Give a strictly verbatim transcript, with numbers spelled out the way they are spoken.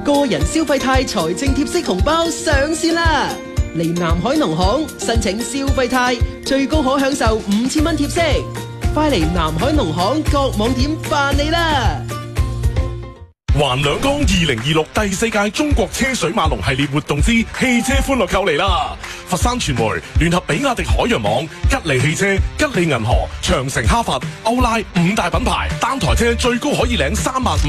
個人消費貸財政貼息紅包上線啦！嚟南海農行申請消費貸，最高可享受五千蚊貼息。快嚟南海農行各網點辦理啦！ 環兩江二零二六第四屆中國車水馬龍系列活動之汽車歡樂購嚟啦！佛山傳媒聯合比亞迪海洋網、吉利汽車、吉利銀河、長城哈弗、歐拉五大品牌，單台車最高可以領三萬五。